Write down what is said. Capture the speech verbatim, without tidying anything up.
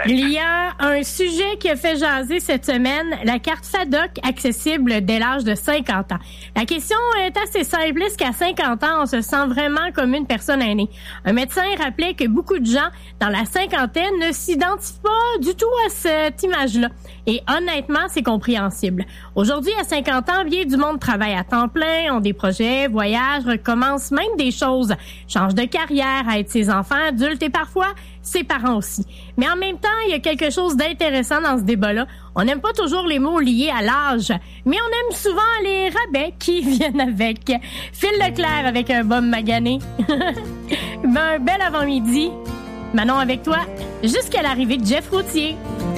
Il y a un sujet qui a fait jaser cette semaine, la carte FADOC accessible dès l'âge de cinquante ans. La question est assez simple. Est-ce qu'à cinquante ans, on se sent vraiment comme une personne aînée? Un médecin rappelait que beaucoup de gens dans la cinquantaine ne s'identifient pas du tout à cette image-là. Et honnêtement, c'est compréhensible. Aujourd'hui, à cinquante ans, bien du monde travaille à temps plein, ont des projets, voyagent, recommencent même des choses, changent de carrière, aident ses enfants adultes et parfois ses parents aussi. Mais en même temps, il y a quelque chose d'intéressant dans ce débat-là. On n'aime pas toujours les mots liés à l'âge, mais on aime souvent les rabais qui viennent avec. Phil Leclerc avec un bum magané. Ben, un bel avant-midi. Manon avec toi, jusqu'à l'arrivée de Jeff Routier.